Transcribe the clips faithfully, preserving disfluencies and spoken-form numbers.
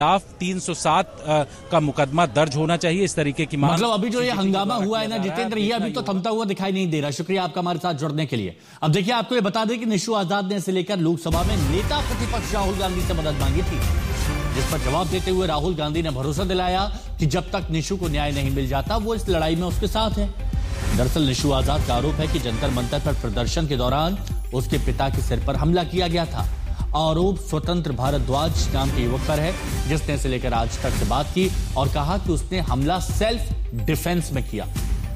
खिलाफ तीन सौ सात का मुकदमा दर्ज होना चाहिए, इस तरीके की मांग। मतलब अभी जो ये हंगामा हुआ है ना जितेंद्र, ये अभी तो थमता हुआ दिखाई नहीं दे रहा। शुक्रिया आपका हमारे साथ जुड़ने के लिए। अब देखिए, आपको ये बता दें कि निशु आजाद ने इसे लेकर लोकसभा में नेता प्रतिपक्ष राहुल गांधी से मदद मांगी थी, जिस पर जवाब देते हुए राहुल गांधी ने भरोसा दिलाया कि जब तक निशु को न्याय नहीं मिल जाता वो इस लड़ाई में उसके साथ है। दरअसल निशु आजाद का आरोप है कि जंतर मंतर पर प्रदर्शन के दौरान उसके पिता के सिर पर हमला किया गया था। आरोप स्वतंत्र भारद्वाज नाम के युवक पर है, जिसने इसे लेकर आज तक से बात की और कहा कि उसने हमला सेल्फ डिफेंस में किया।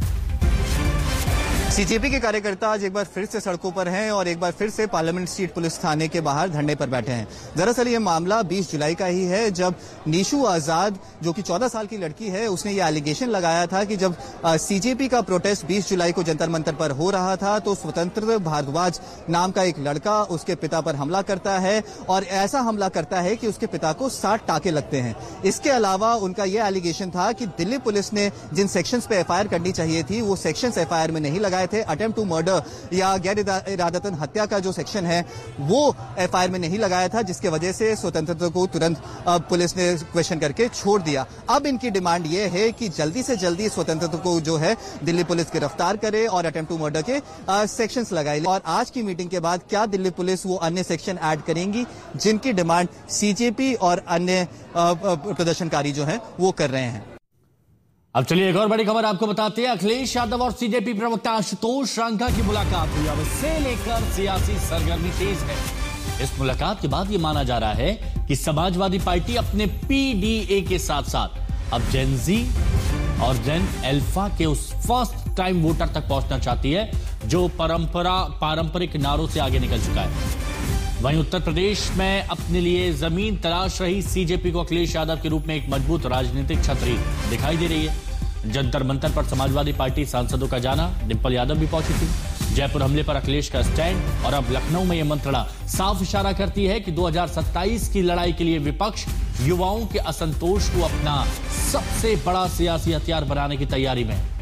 सीजेपी के कार्यकर्ता आज एक बार फिर से सड़कों पर हैं और एक बार फिर से पार्लियामेंट स्ट्रीट पुलिस थाने के बाहर धरने पर बैठे हैं। दरअसल ये मामला बीस जुलाई का ही है, जब निशु आजाद जो कि चौदह साल की लड़की है, उसने ये एलिगेशन लगाया था कि जब सीजेपी का प्रोटेस्ट बीस जुलाई को जंतर मंतर पर हो रहा था तो स्वतंत्र भारद्वाज नाम का एक लड़का उसके पिता पर हमला करता है और ऐसा हमला करता है कि उसके पिता को साठ टाके लगते हैं। इसके अलावा उनका यह एलिगेशन था कि दिल्ली पुलिस ने जिन सेक्शंस पे एफआईआर करनी चाहिए थी वो सेक्शंस एफआईआर में नहीं लगाए थे। अटेम्प्ट टू मर्डर या गैर इरादतन हत्या का जो सेक्शन है वो एफआईआर में नहीं लगाया था, जिसके वजह से स्वतंत्रता को तुरंत पुलिस ने क्वेश्चन करके छोड़ दिया। अब इनकी डिमांड ये है कि जल्दी से जल्दी स्वतंत्रता को जो है दिल्ली पुलिस गिरफ्तार करे और अटेम्प्ट टू मर्डर के सेक्शंस लगाए। और आज की मीटिंग के बाद क्या दिल्ली पुलिस वो अन्य सेक्शन ऐड करेंगी जिनकी डिमांड सीजेपी और अन्य प्रदर्शनकारी जो है वो कर रहे हैं। अब चलिए एक और बड़ी खबर आपको बताते हैं। अखिलेश यादव और सीजेपी प्रवक्ता आशुतोष रांका की मुलाकात हुई। अब इससे लेकर सियासी सरगर्मी तेज है। इस मुलाकात के बाद यह माना जा रहा है कि समाजवादी पार्टी अपने पीडीए के साथ साथ अब जेन जी और जेन अल्फा के उस फर्स्ट टाइम वोटर तक पहुंचना चाहती है जो परंपरा पारंपरिक नारों से आगे निकल चुका है। वहीं उत्तर प्रदेश में अपने लिए जमीन तलाश रही सीजेपी को अखिलेश यादव के रूप में एक मजबूत राजनीतिक छतरी दिखाई दे रही है। जंतर मंतर पर समाजवादी पार्टी सांसदों का जाना, डिंपल यादव भी पहुंची थी। जयपुर हमले पर अखिलेश का स्टैंड और अब लखनऊ में यह मंत्रणा साफ इशारा करती है कि दो हज़ार सत्ताईस की लड़ाई के लिए विपक्ष युवाओं के असंतोष को अपना सबसे बड़ा सियासी हथियार बनाने की तैयारी में है।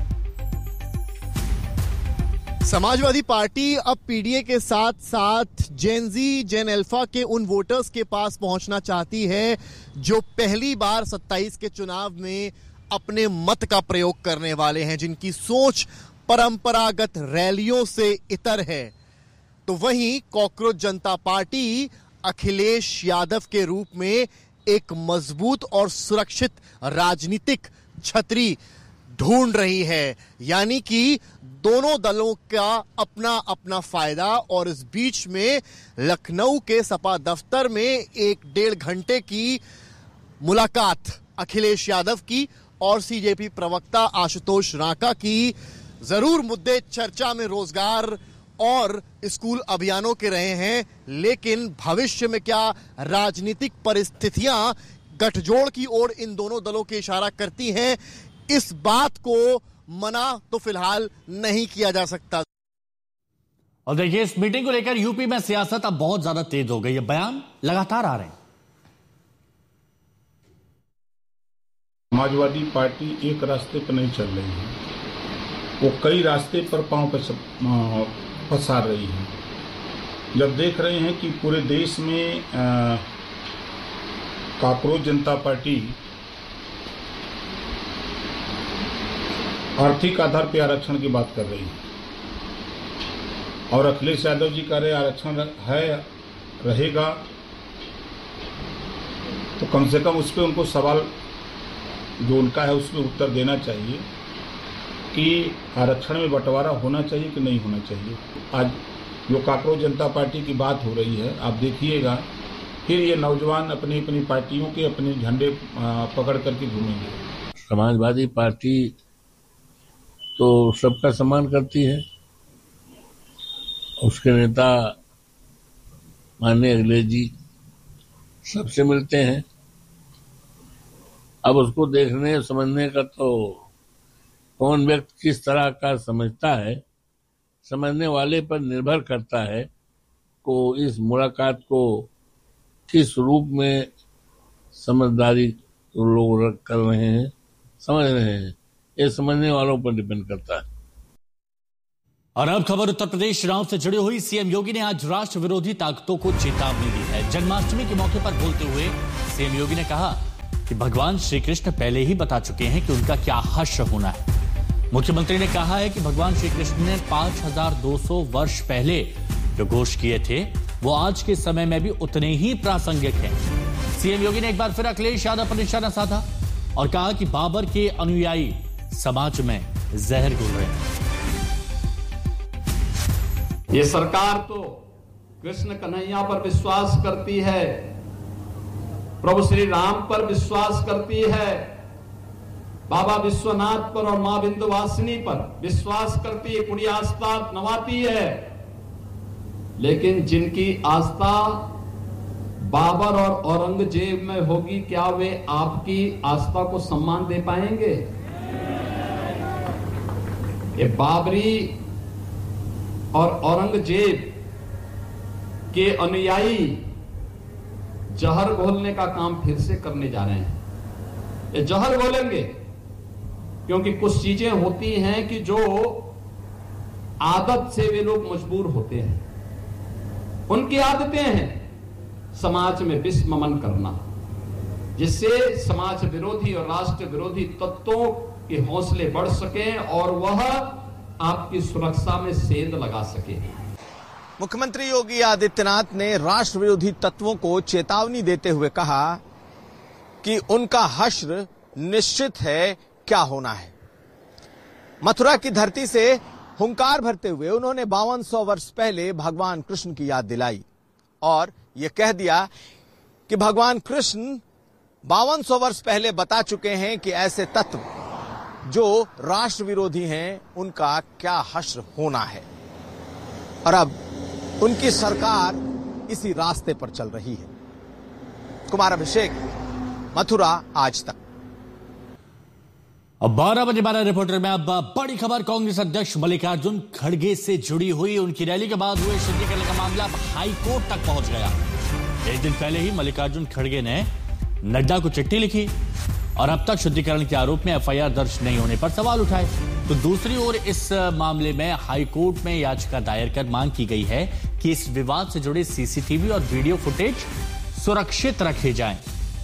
समाजवादी पार्टी अब पीडीए के साथ साथ जेन जी, जेन अल्फा के उन वोटर्स के पास पहुंचना चाहती है जो पहली बार सत्ताईस के चुनाव में अपने मत का प्रयोग करने वाले हैं, जिनकी सोच परंपरागत रैलियों से इतर है। तो वहीं कॉकरोच जनता पार्टी अखिलेश यादव के रूप में एक मजबूत और सुरक्षित राजनीतिक छतरी ढूंढ रही है, यानी कि दोनों दलों का अपना अपना फायदा। और इस बीच में लखनऊ के सपा दफ्तर में एक डेढ़ घंटे की मुलाकात अखिलेश यादव की और सीजेपी प्रवक्ता आशुतोष रांका की। जरूर मुद्दे चर्चा में रोजगार और स्कूल अभियानों के रहे हैं, लेकिन भविष्य में क्या राजनीतिक परिस्थितियां गठजोड़ की ओर इन दोनों दलों की इशारा करती हैं, इस बात को मना तो फिलहाल नहीं किया जा सकता। और देखिए, इस मीटिंग को लेकर यूपी में सियासत अब बहुत ज्यादा तेज हो गई है। बयान लगातार आ रहे हैं। समाजवादी पार्टी एक रास्ते पर नहीं चल रही है, वो कई रास्ते पर पांव पसार रही है। जब देख रहे हैं कि पूरे देश में कॉकरोच जनता पार्टी आर्थिक आधार पर आरक्षण की बात कर रही है और अखिलेश यादव जी कह रहे आरक्षण है रहेगा, तो कम से कम उस पर उनको सवाल जो उनका है उसमें उत्तर देना चाहिए कि आरक्षण में बंटवारा होना चाहिए कि नहीं होना चाहिए। आज जो कॉकरोच जनता पार्टी की बात हो रही है, आप देखिएगा फिर ये नौजवान अपनी अपनी पार्टियों के अपने झंडे पकड़ करके घूमेंगे। समाजवादी पार्टी तो सबका सम्मान करती है, उसके नेता माननीय अखिलेश जी सबसे मिलते हैं। अब उसको देखने समझने का तो कौन व्यक्ति किस तरह का समझता है, समझने वाले पर निर्भर करता है को इस मुलाकात को किस रूप में समझदारी लोग कर रहे हैं, समझ रहे हैं, ये समझने वालों पर डिपेंड करता है। और अब खबर उत्तर प्रदेश चुनाव से जुड़ी हुई। सीएम योगी ने आज राष्ट्र विरोधी ताकतों को चेतावनी दी है। जन्माष्टमी के मौके पर बोलते हुए सीएम योगी ने कहा कि भगवान श्री कृष्ण पहले ही बता चुके हैं कि उनका क्या हश्र होना है। मुख्यमंत्री ने कहा है कि भगवान श्री कृष्ण ने पांच हजार दो सौ वर्ष पहले जो घोष किए थे वो आज के समय में भी उतने ही प्रासंगिक हैं। सीएम योगी ने एक बार फिर अखिलेश यादव पर निशाना साधा और कहा कि बाबर के अनुयायी समाज में जहर घोल रहे हैं। ये सरकार तो कृष्ण कन्हैया पर विश्वास करती है, प्रभु श्री राम पर विश्वास करती है, बाबा विश्वनाथ पर और मां विंध्यवासिनी पर विश्वास करती है, पूरी आस्था नवाती है। लेकिन जिनकी आस्था बाबर और औरंगजेब में होगी, क्या वे आपकी आस्था को सम्मान दे पाएंगे? ये बाबरी और औरंगजेब के अनुयायी जहर घोलने का काम फिर से करने जा रहे हैं। ये जहर घोलेंगे क्योंकि कुछ चीजें होती हैं कि जो आदत से वे लोग मजबूर होते हैं। उनकी आदतें हैं समाज में विषममन करना, जिससे समाज विरोधी और राष्ट्र विरोधी तत्वों के हौसले बढ़ सके और वह आपकी सुरक्षा में सेंध लगा सके। मुख्यमंत्री योगी आदित्यनाथ ने राष्ट्र विरोधी तत्वों को चेतावनी देते हुए कहा कि उनका हश्र निश्चित है क्या होना है। मथुरा की धरती से हुंकार भरते हुए उन्होंने बावन सौ वर्ष पहले भगवान कृष्ण की याद दिलाई और यह कह दिया कि भगवान कृष्ण बावन सौ वर्ष पहले बता चुके हैं कि ऐसे तत्व जो राष्ट्र विरोधी हैं उनका क्या हश्र होना है। और अब उनकी सरकार इसी रास्ते पर चल रही है। कुमार अभिषेक, मथुरा, आज तक। अब बारह बजे बारह रिपोर्टर में अब बड़ी खबर कांग्रेस अध्यक्ष मल्लिकार्जुन खड़गे से जुड़ी हुई। उनकी रैली के बाद हुए शुद्धिकरण का मामला हाईकोर्ट तक पहुंच गया। एक दिन पहले ही मल्लिकार्जुन खड़गे ने नड्डा को चिट्ठी लिखी और अब तक शुद्धिकरण के आरोप में एफआईआर दर्ज नहीं होने पर सवाल उठाए। तो दूसरी ओर इस मामले में हाईकोर्ट में याचिका दायर कर मांग की गई है कि इस विवाद से जुड़े सीसीटीवी और वीडियो फुटेज सुरक्षित रखे जाएं।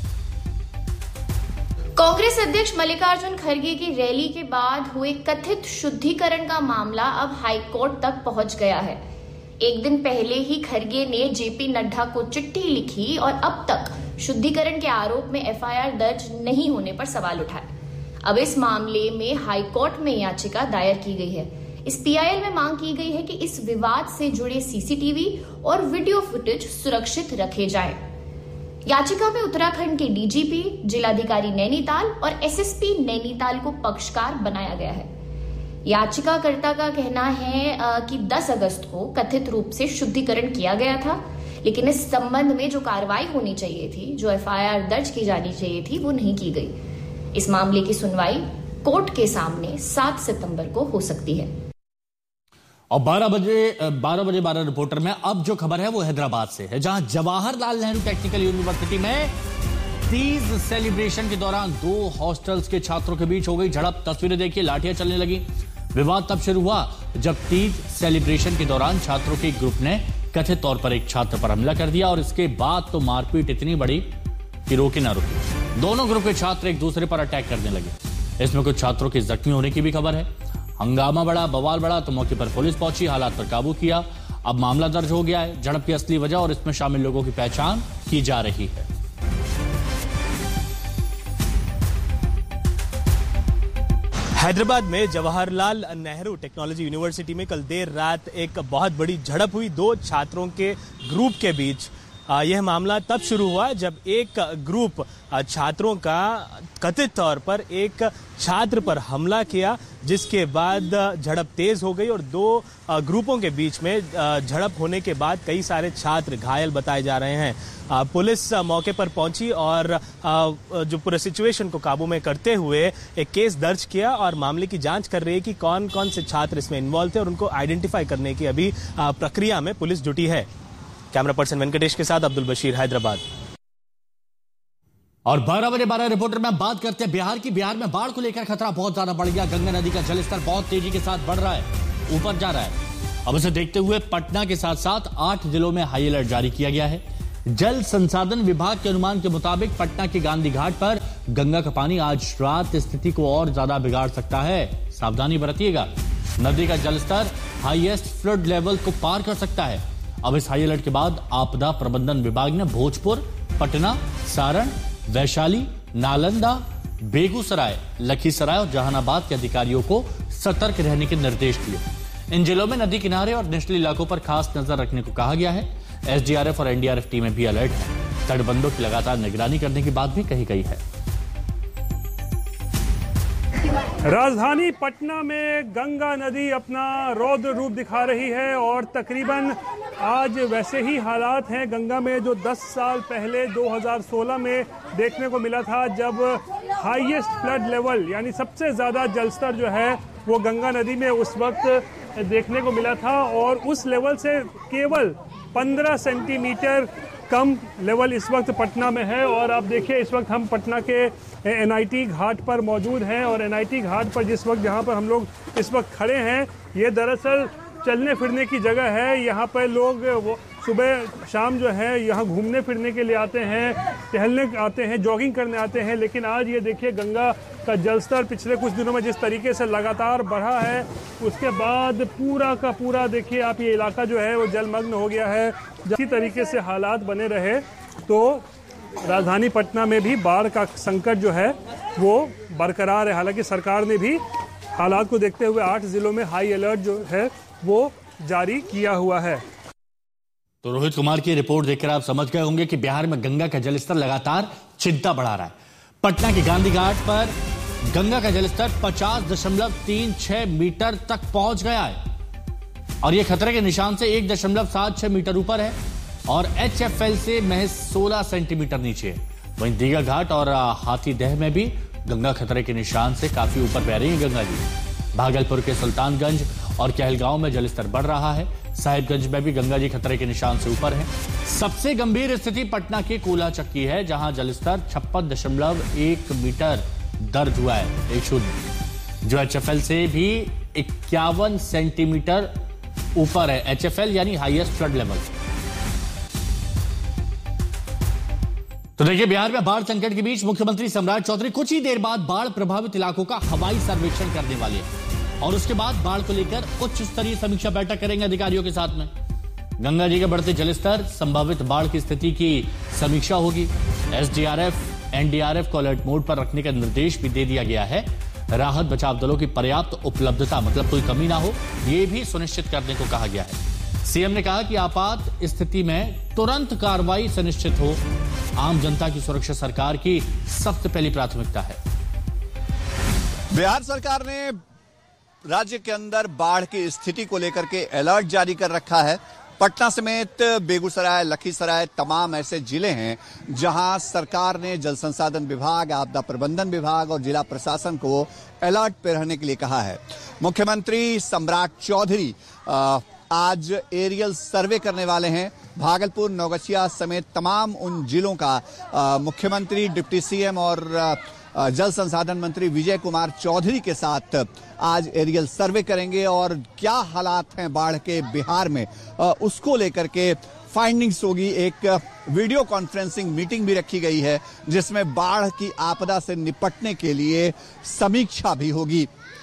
कांग्रेस अध्यक्ष मल्लिकार्जुन खड़गे की रैली के बाद हुए कथित शुद्धिकरण का मामला अब हाईकोर्ट तक पहुंच गया है। एक दिन पहले ही खड़गे ने जेपी नड्डा को चिट्ठी लिखी और अब तक शुद्धिकरण के आरोप में एफआईआर दर्ज नहीं होने पर सवाल उठाए। अब इस मामले में हाईकोर्ट में याचिका दायर की गई है। इस पीआईएल में मांग की गई है कि इस विवाद से जुड़े सीसीटीवी और वीडियो फुटेज सुरक्षित रखे जाएं। याचिका में उत्तराखंड के डीजीपी, जिलाधिकारी नैनीताल और एसएसपी नैनीताल को पक्षकार बनाया गया है। याचिकाकर्ता का कहना है कि दस अगस्त को कथित रूप से शुद्धिकरण किया गया था, लेकिन इस संबंध में जो कार्रवाई होनी चाहिए थी, जो एफआईआर दर्ज की जानी चाहिए थी, वो नहीं की गई। इस मामले की सुनवाई कोर्ट के सामने सात सितंबर को हो सकती है। और बारह बजे बारह बजे बारह रिपोर्टर में अब जो खबर है वो हैदराबाद से है, जहां जवाहरलाल नेहरू टेक्निकल यूनिवर्सिटी में तीज सेलिब्रेशन के दौरान दो हॉस्टल्स के छात्रों के बीच हो गई झड़प। तस्वीरें देखिए, लाठियां चलने लगी। विवाद तब शुरू हुआ जब तीज सेलिब्रेशन के दौरान छात्रों के ग्रुप ने कथित तौर पर एक छात्र पर हमला कर दिया और इसके बाद तो मारपीट इतनी बड़ी कि रोके ना रुके। दोनों ग्रुप के छात्र एक दूसरे पर अटैक करने लगे। इसमें कुछ छात्रों के जख्मी होने की भी खबर है। हंगामा बढ़ा, बवाल बढ़ा तो मौके पर पुलिस पहुंची, हालात पर काबू किया। अब मामला दर्ज हो गया है। झड़प की असली वजह और इसमें शामिल लोगों की पहचान की जा रही है। हैदराबाद में जवाहरलाल नेहरू टेक्नोलॉजी यूनिवर्सिटी में कल देर रात एक बहुत बड़ी झड़प हुई दो छात्रों के ग्रुप के बीच। यह मामला तब शुरू हुआ जब एक ग्रुप छात्रों का कथित तौर पर एक छात्र पर हमला किया, जिसके बाद झड़प तेज हो गई और दो ग्रुपों के बीच में झड़प होने के बाद कई सारे छात्र घायल बताए जा रहे हैं। पुलिस मौके पर पहुंची और जो पूरे सिचुएशन को काबू में करते हुए एक केस दर्ज किया और मामले की जांच कर रही है कि कौन कौन से छात्र इसमें इन्वॉल्व थे और उनको आइडेंटिफाई करने की अभी प्रक्रिया में पुलिस जुटी है। कैमरा पर्सन वेंकटेश के साथ अब्दुल बशीर, हैदराबाद। और बारह बजे बारह रिपोर्टर में बात करते हैं बिहार की। बिहार में बाढ़ को लेकर खतरा बहुत ज्यादा बढ़ गया। गंगा नदी का जलस्तर बहुत तेजी के साथ बढ़ रहा है, ऊपर जा रहा है। अब इसे देखते हुए पटना के साथ साथ आठ जिलों में हाई अलर्ट जारी किया गया है। जल संसाधन विभाग के अनुमान के मुताबिक पटना के गांधी घाट पर गंगा का पानी आज रात स्थिति को और ज्यादा बिगाड़ सकता है। सावधानी बरतिएगा। नदी का जलस्तर हाईएस्ट फ्लड लेवल को पार कर सकता है। अब इस हाई अलर्ट के बाद आपदा प्रबंधन विभाग ने भोजपुर, पटना, सारण, वैशाली, नालंदा, बेगूसराय, लखीसराय और जहानाबाद के अधिकारियों को सतर्क रहने के निर्देश दिए। इन जिलों में नदी किनारे और निचले इलाकों पर खास नजर रखने को कहा गया है। एसडीआरएफ और एनडीआरएफ टीमें भी अलर्ट है। तटबंधों की लगातार निगरानी करने की बात भी कही गई है। राजधानी पटना में गंगा नदी अपना रौद्र रूप दिखा रही है और तकरीबन आज वैसे ही हालात हैं गंगा में जो दस साल पहले दो हज़ार सोलह में देखने को मिला था, जब हाईएस्ट फ्लड लेवल यानी सबसे ज़्यादा जलस्तर जो है वो गंगा नदी में उस वक्त देखने को मिला था। और उस लेवल से केवल पंद्रह सेंटीमीटर कम लेवल इस वक्त पटना में है। और आप देखिए इस वक्त हम पटना के एनआईटी घाट पर मौजूद हैं और एनआईटी घाट पर जिस वक्त जहां पर हम लोग इस वक्त खड़े हैं, ये दरअसल चलने फिरने की जगह है। यहाँ पर लोग वो सुबह शाम जो है यहाँ घूमने फिरने के लिए आते हैं, टहलने आते हैं, जॉगिंग करने आते हैं। लेकिन आज ये देखिए गंगा का जलस्तर पिछले कुछ दिनों में जिस तरीके से लगातार बढ़ा है, उसके बाद पूरा का पूरा देखिए आप ये इलाका जो है वो जलमग्न हो गया है। इसी तरीके से हालात बने रहे तो राजधानी पटना में भी बाढ़ का संकट जो है वो बरकरार है। हालांकि सरकार ने भी हालात को देखते हुए आठ जिलों में हाई अलर्ट जो है वो जारी किया हुआ है। तो रोहित कुमार की रिपोर्ट देखकर आप समझ गए होंगे कि बिहार में गंगा का जलस्तर लगातार चिंता बढ़ा रहा है। पटना के गांधी घाट पर गंगा का जलस्तर पचास दशमलव तीन छह मीटर तक पहुंच गया है और यह खतरे के निशान से एक दशमलव सात छह मीटर ऊपर है और एचएफएल से महज सोलह सेंटीमीटर नीचे है। वहीं दीघा घाट और हाथीदह में भी गंगा खतरे के निशान से काफी ऊपर बह रही है गंगा जी। भागलपुर के सुल्तानगंज और कहलगांव में जलस्तर बढ़ रहा है। साहिबगंज में भी गंगा जी खतरे के निशान से ऊपर है। सबसे गंभीर स्थिति पटना के कोला चक्की है, जहां जलस्तर छप्पन दशमलव एक मीटर दर्ज हुआ है, एक शून्य, जो एचएफएल से भी इक्यावन सेंटीमीटर ऊपर है। एचएफएल यानी हाईएस्ट फ्लड लेवल। तो देखिए, बिहार में बाढ़ संकट के बीच मुख्यमंत्री सम्राट चौधरी कुछ ही देर बाद बाढ़ प्रभावित इलाकों का हवाई सर्वेक्षण करने वाले हैं और उसके बाद बाढ़ को लेकर उच्च स्तरीय समीक्षा बैठक करेंगे अधिकारियों के साथ में। गंगा जी के बढ़ते जलस्तर, संभावित बाढ़ की स्थिति की समीक्षा होगी। एसडीआरएफ, एनडीआरएफ को अलर्ट मोड पर रखने का निर्देश भी दे दिया गया है। राहत बचाव दलों की पर्याप्त उपलब्धता, मतलब कोई कमी ना हो, यह भी सुनिश्चित करने को कहा गया है। सीएम ने कहा कि आपात स्थिति में तुरंत कार्रवाई सुनिश्चित हो। आम जनता की सुरक्षा सरकार की सबसे पहली प्राथमिकता है। बिहार सरकार ने राज्य के अंदर बाढ़ की स्थिति को लेकर के अलर्ट जारी कर रखा है। पटना समेत बेगूसराय, लखीसराय तमाम ऐसे जिले हैं जहां सरकार ने जल संसाधन विभाग, आपदा प्रबंधन विभाग और जिला प्रशासन को अलर्ट पे रहने के लिए कहा है। मुख्यमंत्री सम्राट चौधरी आज एरियल सर्वे करने वाले हैं। भागलपुर, नौगछिया समेत तमाम उन जिलों का मुख्यमंत्री, डिप्टी सीएम और जल संसाधन मंत्री विजय कुमार चौधरी के साथ आज एरियल सर्वे करेंगे और क्या हालात हैं बाढ़ के बिहार में उसको लेकर के फाइंडिंग्स होगी। एक वीडियो कॉन्फ्रेंसिंग मीटिंग भी रखी गई है जिसमें बाढ़ की आपदा से निपटने के लिए समीक्षा भी होगी।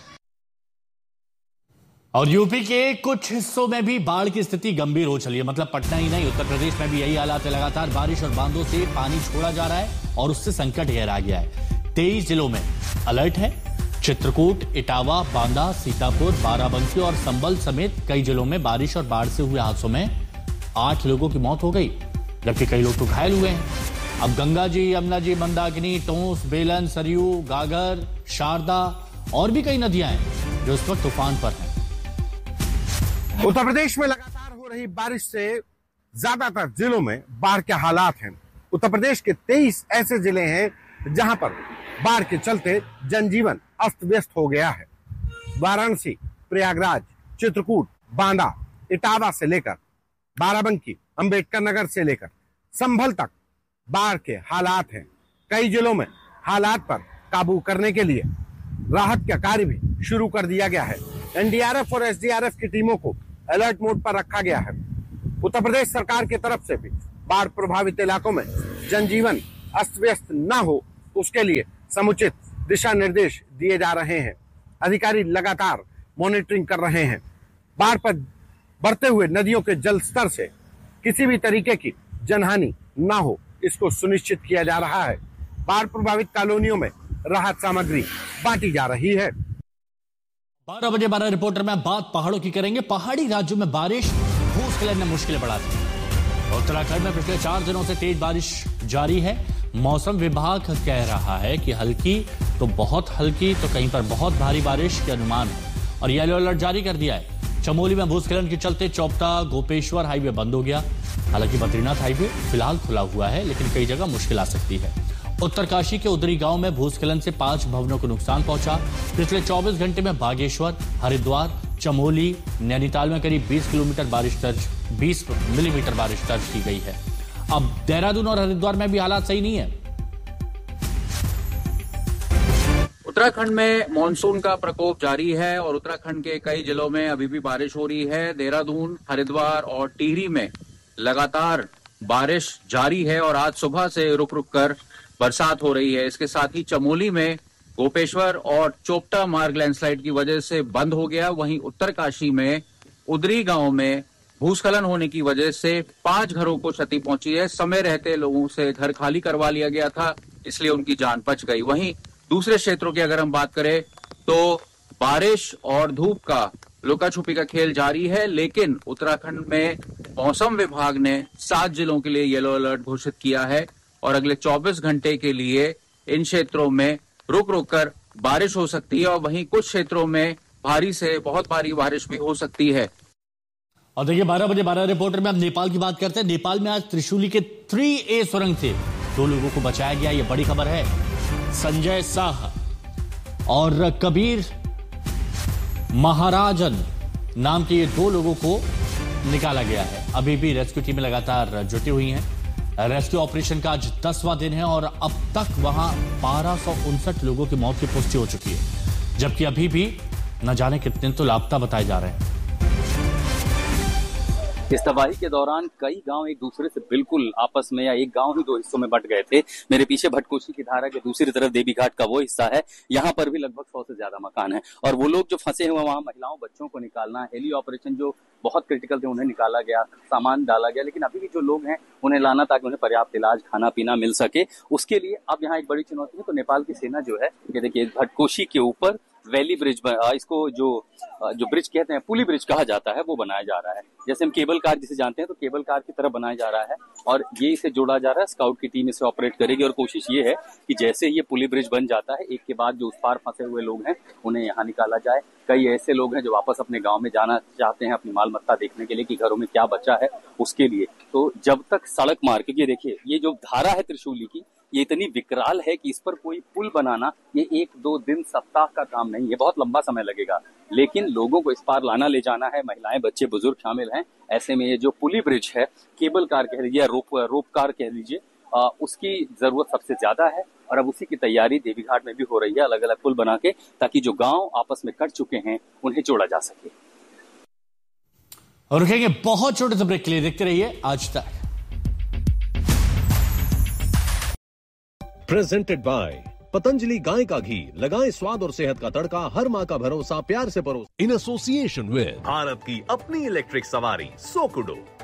और यूपी के कुछ हिस्सों में भी बाढ़ की स्थिति गंभीर हो चली है। मतलब पटना ही नहीं, उत्तर प्रदेश में भी यही हालात है। लगातार बारिश और बांधों से पानी छोड़ा जा रहा है और उससे संकट गहरा गया है। तेईस जिलों में अलर्ट है। चित्रकूट, इटावा, बांदा, सीतापुर, बाराबंकी और संबल समेत कई जिलों में बारिश और बाढ़ से हुए हादसों में आठ लोगों की मौत हो गई, जबकि कई लोग तो घायल हुए हैं। अब गंगा जी, यमुना जी, मंदाकिनी, टोंस, बेलन, सरयू, गागर, शारदा और भी कई नदियां हैं जो इस वक्त तूफान पर हैं। उत्तर प्रदेश में लगातार हो रही बारिश से ज्यादातर जिलों में बाढ़ के हालात हैं। उत्तर प्रदेश के तेईस ऐसे जिले हैं जहां पर बाढ़ के चलते जनजीवन अस्त व्यस्त हो गया है। वाराणसी, प्रयागराज, चित्रकूट, बांदा, इटावा से लेकर बाराबंकी, अंबेडकर नगर से लेकर संभल तक बाढ़ के हालात हैं। कई जिलों में हालात पर काबू करने के लिए राहत का कार्य भी शुरू कर दिया गया है। एनडीआरएफ और एसडीआरएफ की टीमों को अलर्ट मोड पर रखा गया है। उत्तर प्रदेश सरकार की तरफ से भी बाढ़ प्रभावित इलाकों में जनजीवन अस्त व्यस्त न हो उसके लिए समुचित दिशा निर्देश दिए जा रहे हैं। अधिकारी लगातार मॉनिटरिंग कर रहे हैं। बाढ़ पर बढ़ते हुए नदियों के जल स्तर से किसी भी तरीके की जनहानि न हो, इसको सुनिश्चित किया जा रहा है। बाढ़ प्रभावित कॉलोनियों में राहत सामग्री बांटी जा रही है। बारह बजे बारह रिपोर्टर में बात पहाड़ों की करेंगे। पहाड़ी राज्यों में बारिश भूस्खलन ने मुश्किलें बढ़ा दी। उत्तराखंड में पिछले चार दिनों से तेज बारिश जारी है। मौसम विभाग कह रहा है कि हल्की तो बहुत हल्की तो कहीं पर बहुत भारी बारिश के अनुमान है और येलो अलर्ट जारी कर दिया है। चमोली में भूस्खलन के चलते चोपता गोपेश्वर हाईवे बंद हो गया। हालांकि बद्रीनाथ हाईवे फिलहाल खुला हुआ है, लेकिन कई जगह मुश्किल आ सकती है। उत्तरकाशी के उदरी गांव में भूस्खलन से पांच भवनों को नुकसान पहुंचा। पिछले चौबीस घंटे में बागेश्वर, हरिद्वार, चमोली, नैनीताल में करीब बीस किलोमीटर बारिश दर्ज बीस मिलीमीटर बारिश दर्ज की गई है। अब देहरादून और हरिद्वार में भी हालात सही नहीं है। उत्तराखंड में मानसून का प्रकोप जारी है और उत्तराखंड के कई जिलों में अभी भी बारिश हो रही है। देहरादून, हरिद्वार और टिहरी में लगातार बारिश जारी है और आज सुबह से रुक रुक कर बरसात हो रही है। इसके साथ ही चमोली में गोपेश्वर और चोपटा मार्ग लैंडस्लाइड की वजह से बंद हो गया। वहीं उत्तरकाशी में उदरी गांव में भूस्खलन होने की वजह से पांच घरों को क्षति पहुंची है। समय रहते लोगों से घर खाली करवा लिया गया था, इसलिए उनकी जान बच गई। वहीं दूसरे क्षेत्रों की अगर हम बात करें तो बारिश और धूप का लुका छुपी का खेल जारी है, लेकिन उत्तराखंड में मौसम विभाग ने सात जिलों के लिए येलो अलर्ट घोषित किया है और अगले चौबीस घंटे के लिए इन क्षेत्रों में रुक रुक कर बारिश हो सकती है और वहीं कुछ क्षेत्रों में भारी से बहुत भारी बारिश भी हो सकती है। और देखिए बारह बजे बारह रिपोर्टर में अब नेपाल की बात करते हैं। नेपाल में आज त्रिशूली के थ्री ए सुरंग से दो लोगों को बचाया गया, ये बड़ी खबर है। संजय साह और कबीर महाराजन नाम के ये दो लोगों को निकाला गया है। अभी भी रेस्क्यू टीमें लगातार जुटी हुई हैं। रेस्क्यू ऑपरेशन का आज दसवां दिन है और अब तक वहां बारह सौ उनसठ लोगों की मौत की पुष्टि हो चुकी है, जबकि अभी भी न जाने कितने तो लापता बताए जा रहे हैं। इस तबाही के दौरान कई गांव एक दूसरे से बिल्कुल आपस में या एक गांव ही दो हिस्सों में बंट गए थे। मेरे पीछे भटकोशी की धारा के दूसरी तरफ देवी घाट का वो हिस्सा है, यहाँ पर भी लगभग सौ से ज्यादा मकान है और वो लोग जो फंसे हुए वहां महिलाओं बच्चों को निकालना, हेली ऑपरेशन जो बहुत क्रिटिकल थे उन्हें निकाला गया, सामान डाला गया, लेकिन अभी भी जो लोग हैं उन्हें लाना ताकि उन्हें पर्याप्त इलाज, खाना पीना मिल सके, उसके लिए अब यहाँ एक बड़ी चुनौती है। तो नेपाल की सेना जो है, ये देखिए भटकोशी के ऊपर वैली ब्रिज, इसको जो जो ब्रिज कहते हैं, पुली ब्रिज कहा जाता है, वो बनाया जा रहा है। जैसे हम केबल कार जिसे जानते हैं तो केबल कार की तरह बनाया जा रहा है और ये इसे जोड़ा जा रहा है। स्काउट की टीम इसे ऑपरेट करेगी और कोशिश ये है कि जैसे ये पुली ब्रिज बन जाता है, एक के बाद जो उस पार फंसे हुए लोग हैं उन्हें यहाँ निकाला जाए। कई ऐसे लोग हैं जो वापस अपने गाँव में जाना चाहते हैं अपनी माल मत्ता देखने के लिए कि घरों में क्या बचा है उसके लिए। तो जब तक सड़क मार्ग, क्योंकि देखिए ये जो धारा है त्रिशूली की, ये इतनी विकराल है कि इस पर कोई पुल बनाना ये एक दो दिन सप्ताह का काम नहीं है, बहुत लंबा समय लगेगा। लेकिन लोगों को इस पार लाना ले जाना है, महिलाएं बच्चे बुजुर्ग शामिल हैं। ऐसे में ये जो पुली ब्रिज है, केबल कार कह लीजिए, रोप रोप कार कह लीजिए, उसकी जरूरत सबसे ज्यादा है और अब उसी की तैयारी देवी घाट में भी हो रही है, अलग अलग पुल बना के, ताकि जो गांव आपस में कट चुके हैं उन्हें जोड़ा जा सके। और रुकेंगे बहुत छोटे से ब्रेक के लिए, देखते रहिए आज तक। प्रेजेंटेड बाय पतंजलि गाय का घी, लगाएं स्वाद और सेहत का तड़का, हर माँ का भरोसा प्यार से परोस, इन एसोसिएशन विद भारत की अपनी इलेक्ट्रिक सवारी सोकुडो।